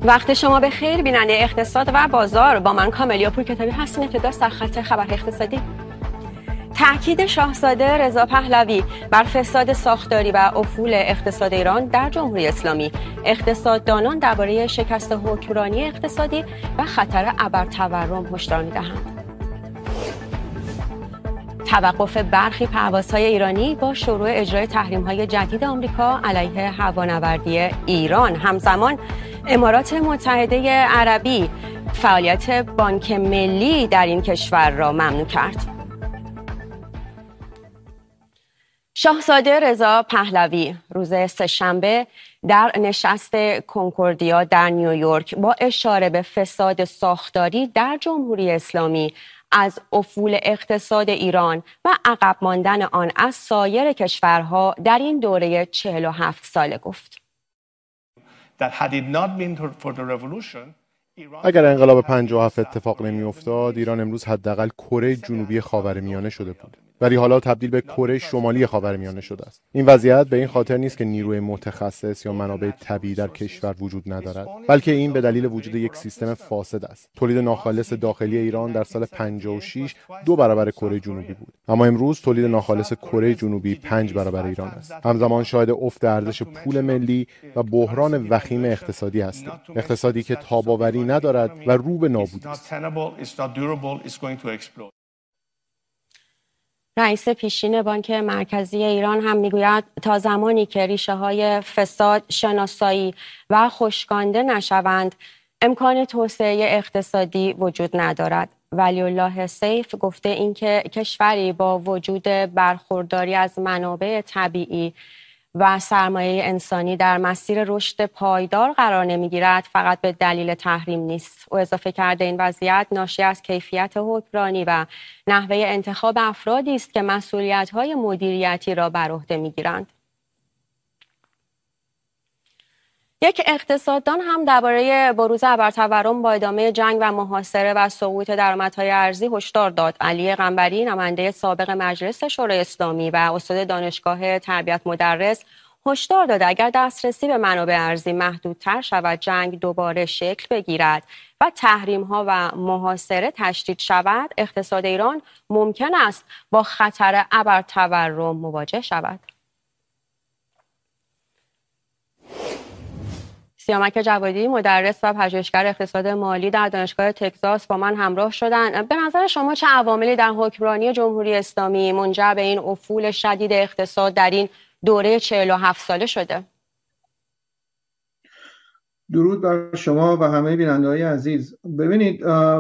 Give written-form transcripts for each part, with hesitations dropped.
وقت شما به خیر بیننده اقتصاد و بازار، با من کاملیا پورکتابی هستیم. ابتدا سرخط خبر اقتصادی. تاکید شاهزاده رضا پهلوی بر فساد ساختاری و افول اقتصاد ایران در جمهوری اسلامی. اقتصاددانان درباره شکست حکمرانی اقتصادی و خطر ابرتورم هشدار می‌دهند. توقف برخی پروازهای ایرانی با شروع اجرای تحریم‌های جدید آمریکا علیه هوانوردی ایران. همزمان امارات متحده عربی فعالیت بانک ملی در این کشور را ممنوع کرد. شاهزاده رضا پهلوی روز سه‌شنبه در نشست کنکوردیا در نیویورک با اشاره به فساد ساختاری در جمهوری اسلامی از افول اقتصاد ایران و عقب ماندن آن از سایر کشورها در این دوره 47 ساله گفت. اگر انقلاب 57 اتفاق نمی‌افتاد، ایران امروز حداقل کره جنوبی خاورمیانه شده بود. ولی حالا تبدیل به کره شمالی خاورمیانه شده است. این وضعیت به این خاطر نیست که نیروی متخصص یا منابع طبیعی در کشور وجود ندارد، بلکه این به دلیل وجود یک سیستم فاسد است. تولید ناخالص داخلی ایران در سال 56 2 برابر کره جنوبی بود، اما امروز تولید ناخالص کره جنوبی 5 برابر ایران است. همزمان شاهد افت ارزش پول ملی و بحران وخیم اقتصادی هستیم. اقتصادی که تاب‌آوری ندارد و رو به نابودی است. رئیس پیشین بانک مرکزی ایران هم میگوید تا زمانی که ریشه‌های فساد شناسایی و خشکانده نشوند، امکان توسعه اقتصادی وجود ندارد. ولی‌الله سیف گفته اینکه کشوری با وجود برخورداری از منابع طبیعی و سرمایه انسانی در مسیر رشد پایدار قرار نمیگیرد فقط به دلیل تحریم نیست. او اضافه کرده این وضعیت ناشی از کیفیت حکمرانی و نحوه انتخاب افرادی است که مسئولیت‌های مدیریتی را بر عهده میگیرند. یک اقتصاددان هم درباره بروز ابرتورم با ادامه جنگ و محاصره و سقوط درآمدهای ارزی هشدار داد. علی قنبری، نماینده سابق مجلس شورای اسلامی و استاد دانشگاه تربیت مدرس، هشدار داد اگر دسترسی به منابع ارزی محدودتر شود، جنگ دوباره شکل بگیرد و تحریم‌ها و محاصره تشدید شود، اقتصاد ایران ممکن است با خطر ابرتورم مواجه شود. سیامک جوادی، مدرس و پژوهشگر اقتصاد مالی در دانشگاه تگزاس، با من همراه شدن. به نظر شما چه عواملی در حکمرانی جمهوری اسلامی منجر به این افول شدید اقتصاد در این دوره 47 ساله شده؟ درود بر شما و همه بیننده‌های عزیز. ببینید،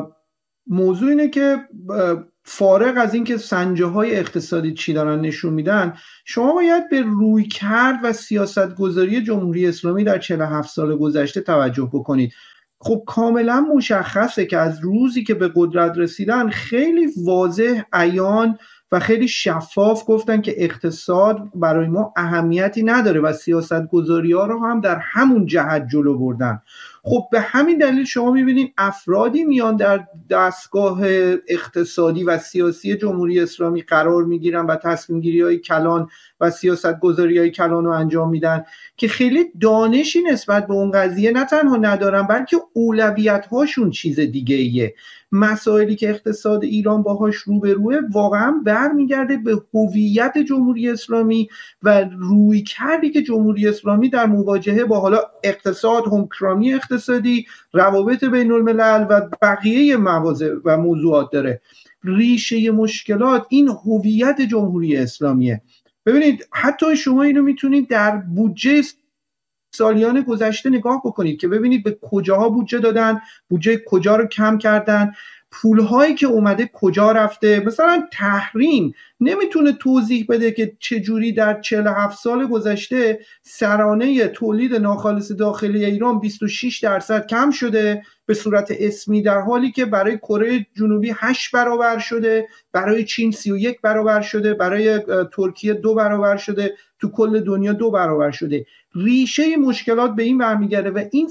موضوع اینه که فارغ از اینکه سنجه‌های اقتصادی چی دارن نشون میدن، شما باید به رویکرد و سیاستگذاری جمهوری اسلامی در 47 سال گذشته توجه بکنید. خب کاملا مشخصه که از روزی که به قدرت رسیدن خیلی واضح، عیان و خیلی شفاف گفتن که اقتصاد برای ما اهمیتی نداره و سیاستگذاری‌ها رو هم در همون جهت جلو بردن. خب به همین دلیل شما می‌بینید افرادی میان در دستگاه اقتصادی و سیاسی جمهوری اسلامی قرار می‌گیرن و تصمیم‌گیری‌های کلان و سیاستگذاری‌های کلان رو انجام میدن که خیلی دانشی نسبت به اون قضیه نه تنها ندارن، بلکه اولویت‌هاشون چیز دیگه‌ایه. مسائلی که اقتصاد ایران باهاش روبروه واقعا برمیگرده به هویت جمهوری اسلامی و رویکردی که جمهوری اسلامی در مواجهه با حالا اقتصاد، حکمرانی اقتصادی، روابط بین الملل و بقیه مواضع و موضوعات داره. ریشه مشکلات این هویت جمهوری اسلامیه. ببینید، حتی شما اینو میتونید در بودجه سالیان گذشته نگاه بکنید که ببینید به کجاها بودجه دادن، بودجه کجا رو کم کردن، پولهایی که اومده کجا رفته. مثلا تحریم نمیتونه توضیح بده که چجوری در 47 سال گذشته سرانه تولید ناخالص داخلی ایران 26% کم شده به صورت اسمی، در حالی که برای کره جنوبی 8 برابر شده، برای چین 31 برابر شده، برای ترکیه 2 برابر شده، تو کل دنیا 2 برابر شده. ریشه مشکلات به این برمیگرده و این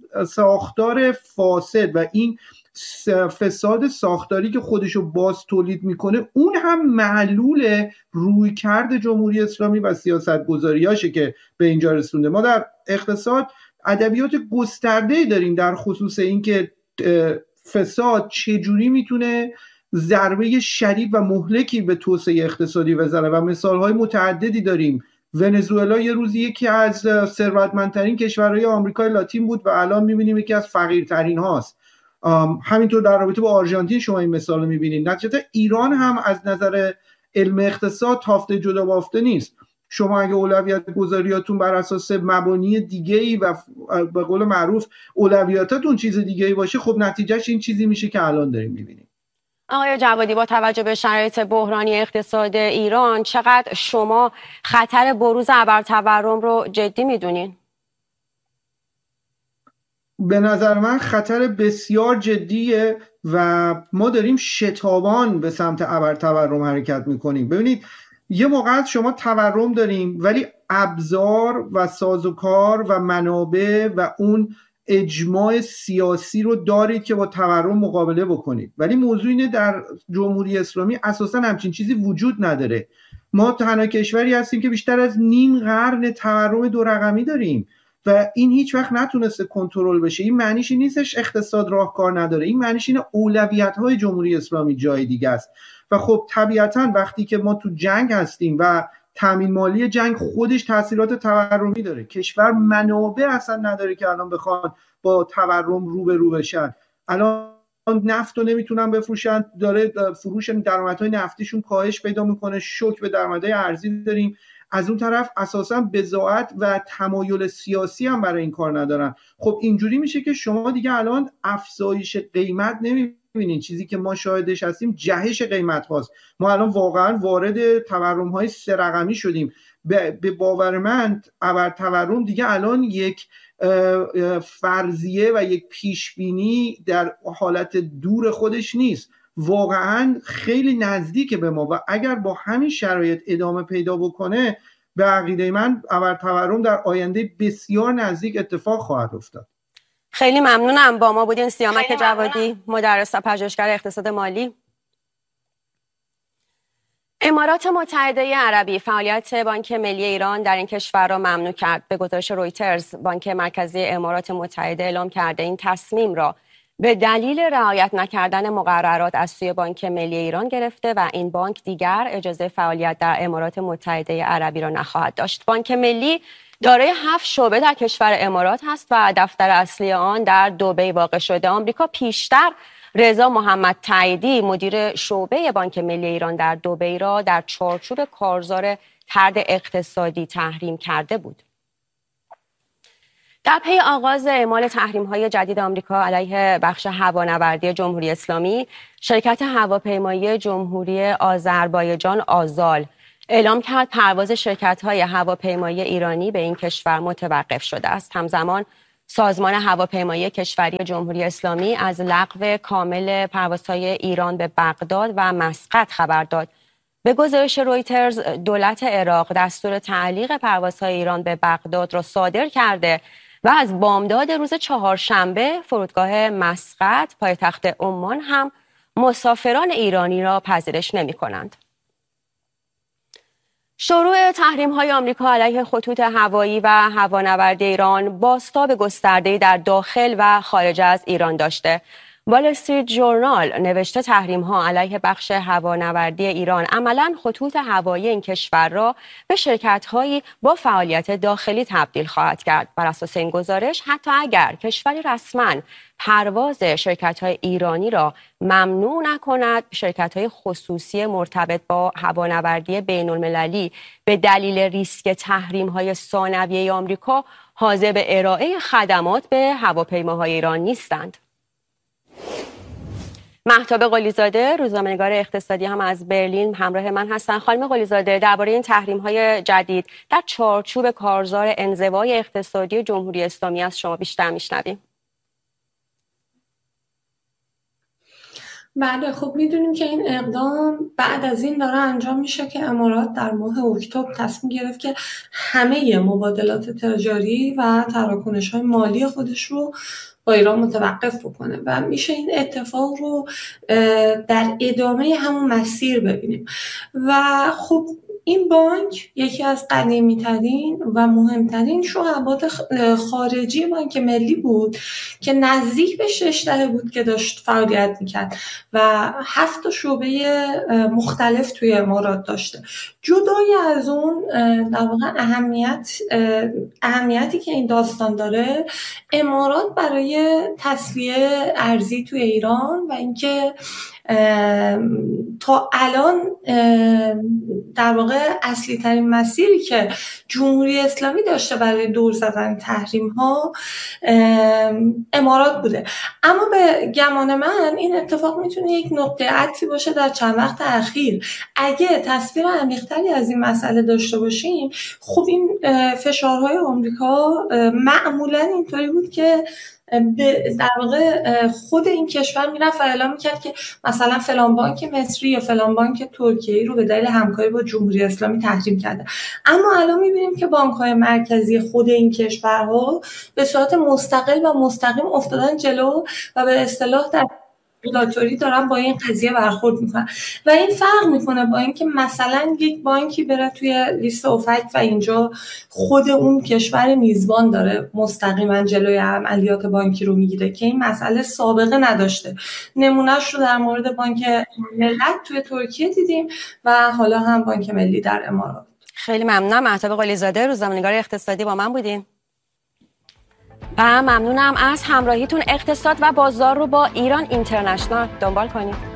ساختار فاسد و این فساد ساختاری که خودشو باز تولید میکنه، اون هم معلول رویکرد جمهوری اسلامی و سیاستگذاریاشه که به اینجا رسونده. ما در اقتصاد ادبیات گسترده‌ای داریم در خصوص اینکه فساد چجوری میتونه ضربه شدید و مهلکی به توسعه اقتصادی بزنه و مثالهای متعددی داریم. ونزوئلا یه روزی یکی از ثروتمندترین کشورهای آمریکای لاتین بود و الان میبینیم یکی از فقیرترین هاست. همینطور در رابطه با آرژانتین شما این مثال رو میبینید. نتیجتا ایران هم از نظر علم اقتصاد تافته جدا بافته نیست. شما اگه اولویت گذاریاتون بر اساس مبانی دیگه‌ای و به قول معروف اولویاتاتون چیز دیگه‌ای باشه، خب نتیجهش این چیزی میشه که الان داریم میبینیم. آقای جوادی، با توجه به شرایط بحرانی اقتصاد ایران چقدر شما خطر بروز ابرتورم رو جدی میدونین؟ به نظر من خطر بسیار جدیه و ما داریم شتابان به سمت ابرتورم حرکت میکنیم. ببینید یه موقع شما تورم داریم ولی ابزار و سازوکار و منابع و اون اجماع سیاسی رو دارید که با تورم مقابله بکنید، ولی موضوع اینه در جمهوری اسلامی اساسا همچین چیزی وجود نداره. ما تنها کشوری هستیم که بیشتر از نیم قرن تورم دو رقمی داریم و این هیچ وقت نتونسته کنترل بشه. این معنیش این نیستش اقتصاد راهکار نداره، این معنیش اینه اولویت‌های جمهوری اسلامی جای دیگه است. و خب طبیعتاً وقتی که ما تو جنگ هستیم و تامین مالی جنگ خودش تاثیرات تورمی داره، کشور منابع اصلا نداره که الان بخوان با تورم رو بشن. الان نفت رو نمیتونن بفروشن، داره فروش درآمدهای نفتیشون کاهش پیدا میکنه، شوک به درآمدهای ارزی داریم. از اون طرف اساساً بضاعت و تمایل سیاسی هم برای این کار ندارن. خب اینجوری میشه که شما دیگه الان افزایش قیمت نمیبینین. چیزی که ما شاهدش هستیم جهش قیمت هاست. ما الان واقعا وارد تورم های 3 رقمی شدیم. به باور من ابرتورم دیگه الان یک فرضیه و یک پیشبینی در حالت دور خودش نیست، واقعا خیلی نزدیک به ما و اگر با همین شرایط ادامه پیدا بکنه به عقیده من ابرتورم در آینده بسیار نزدیک اتفاق خواهد افتاد. خیلی ممنونم. با ما بودین سیامک جوادی، مدرس و پژوهشگر اقتصاد مالی. امارات متحده عربی فعالیت بانک ملی ایران در این کشور را ممنوع کرد. به گزارش رویترز، بانک مرکزی امارات متحده اعلام کرده این تصمیم را به دلیل رعایت نکردن مقررات از سوی بانک ملی ایران گرفته و این بانک دیگر اجازه فعالیت در امارات متحده عربی را نخواهد داشت. بانک ملی دارای 7 شعبه در کشور امارات هست و دفتر اصلی آن در دبی واقع شده. آمریکا پیشتر رضا محمد تاییدی مدیر شعبه بانک ملی ایران در دبی را در چارچوب کارزار طرد اقتصادی تحریم کرده بود. در پی آغاز اعمال تحریم‌های جدید آمریکا علیه بخش هوانوردی جمهوری اسلامی، شرکت هواپیمایی جمهوری آذربایجان آزال اعلام کرد پرواز شرکت‌های هواپیمایی ایرانی به این کشور متوقف شده است. همزمان سازمان هواپیمایی کشوری جمهوری اسلامی از لغو کامل پروازهای ایران به بغداد و مسقط خبر داد. به گزارش رویترز، دولت عراق دستور تعلیق پروازهای ایران به بغداد را صادر کرده و از بامداد روز چهارشنبه فرودگاه مسقط پایتخت عمان هم مسافران ایرانی را پذیرش نمی‌کنند. شروع تحریم‌های آمریکا علیه خطوط هوایی و هوانوردی ایران بازتاب گسترده‌ای در داخل و خارج از ایران داشته. وال استریت ژورنال نوشته تحریم‌ها علیه بخش هوانوردی ایران عملاً خطوط هوایی این کشور را به شرکت‌هایی با فعالیت داخلی تبدیل خواهد کرد. بر اساس این گزارش حتی اگر کشوری رسماً پرواز شرکت‌های ایرانی را ممنوع نکند، شرکت‌های خصوصی مرتبط با هوانوردی بین‌المللی به دلیل ریسک تحریم‌های ثانویه آمریکا حاضر به ارائه خدمات به هواپیماهای ایران نیستند. مهتاب قلیزاده، روزنامه‌نگار اقتصادی هم از برلین همراه من هستن. خانم قلیزاده، درباره این تحریم‌های جدید در چارچوب کارزار انزوای اقتصادی جمهوری اسلامی از شما بیشتر میشنویم. بله، خب میدونیم که این اقدام بعد از این داره انجام میشه که امارات در ماه اکتبر تصمیم گرفت که همه مبادلات تجاری و تراکنش‌های مالی خودش رو با ایران متوقف بکنه و میشه این اتفاق رو در ادامه همون مسیر ببینیم. و خب این بانک یکی از قدیمی‌ترین و مهمترین شعبات خارجی بانک ملی بود که نزدیک به 6 دهه بود که داشت فعالیت میکرد و 7 شعبه مختلف توی امارات داشته. جدای از اون در واقع اهمیتی که این داستان داره، امارات برای تسویه ارزی توی ایران و اینکه تا الان در واقع اصلی ترین مسیری که جمهوری اسلامی داشته برای دور زدن تحریم ها امارات بوده. اما به گمان من این اتفاق میتونه یک نقطه عطفی باشه در چند وقت اخیر. اگه تصویر عمیق‌تری از این مسئله داشته باشیم، خب این فشارهای آمریکا معمولا اینطوری بود که در واقع خود این کشور میرفت و اعلام میکرد که مثلا فلان بانک مصری یا فلان بانک ترکیه‌ای رو به دلیل همکاری با جمهوری اسلامی تحریم کرده. اما الان میبینیم که بانک‌های مرکزی خود این کشورها به صورت مستقل و مستقیم افتادن جلو و به اصطلاح در رگولاتوری دارن با این قضیه برخورد میکنن و این فرق میکنه با اینکه مثلا یک بانکی بره توی لیست اوپک و اینجا خود اون کشور میزبان داره مستقیما جلوی عملیات بانکی رو میگیره که این مسئله سابقه نداشته. نمونهش رو در مورد بانک ملت توی ترکیه دیدیم و حالا هم بانک ملی در امارات. خیلی ممنونم. مهتاب قلی‌زاده، روزنامه‌نگار اقتصادی با من بودین. و ممنونم از همراهیتون. اقتصاد و بازار رو با ایران اینترنشنال دنبال کنید.